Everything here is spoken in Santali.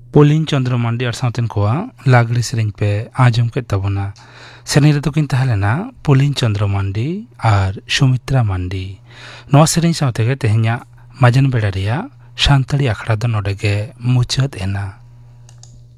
ᱯᱚᱞᱤᱱ ᱪᱚᱱᱫᱨᱚ ᱢᱟᱱᱰᱤ ᱟᱨ ᱥᱟᱶᱛᱮᱱ ᱠᱚᱣᱟᱜ ᱞᱟᱜᱽᱲᱮ ᱥᱮᱨᱮᱧ ᱯᱮ ᱟᱸᱡᱚᱢ ᱠᱮᱫ ᱛᱟᱵᱚᱱᱟ। ᱥᱮᱨᱮᱧ ᱨᱮᱫᱚ ᱠᱤᱱ ᱛᱟᱦᱮᱸ ᱞᱮᱱᱟ ᱯᱚᱞᱤᱱ ᱪᱚᱱᱫᱨᱚ ᱢᱟᱱᱰᱤ ᱟᱨ ᱥᱩᱢᱤᱛᱨᱟ ᱢᱟᱱᱰᱤ। ᱱᱚᱣᱟ ᱥᱮᱨᱮᱧ ᱥᱟᱶᱛᱮᱜᱮ ᱛᱮᱦᱮᱧᱟᱜ ᱢᱟᱡᱟᱱ ᱵᱮᱲᱟ ᱨᱮᱭᱟᱜ ᱥᱟᱱᱛᱟᱲᱤ ᱟᱠᱷᱲᱟ ᱫᱚ ᱱᱚᱰᱮ ᱜᱮ ᱢᱩᱪᱟᱹᱫ ᱮᱱᱟ।